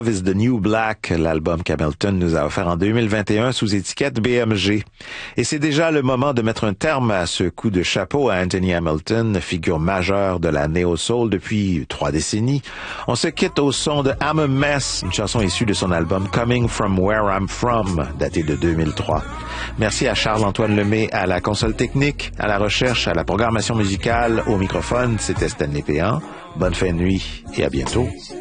Is the New Black, l'album qu'Hamilton nous a offert en 2021 sous étiquette BMG. Et c'est déjà le moment de mettre un terme à ce coup de chapeau à Anthony Hamilton, figure majeure de la néo-soul depuis 3 décennies. On se quitte au son de I'm a Mess, une chanson issue de son album Coming From Where I'm From, daté de 2003. Merci à Charles-Antoine Lemay à la console technique, à la recherche, à la programmation musicale, au microphone. C'était Stanley Péan. Bonne fin de nuit et à bientôt.